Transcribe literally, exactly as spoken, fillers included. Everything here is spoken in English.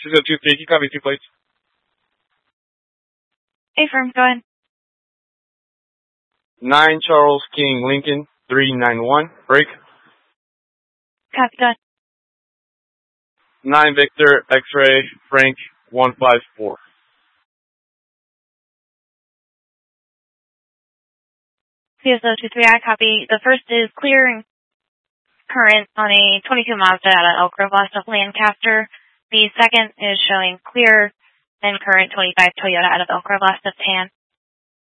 six oh two, thank you, copy two plates. Affirm, go ahead. nine Charles King Lincoln, three nine one, break. Copy, go ahead. nine Victor X-ray Frank, one five four. C S O two three, I copy. The first is clear and current on a twenty-two Mazda out of Elk Grove west of Lancaster. The second is showing clear and current twenty-five Toyota out of Elk Grove west of Tan.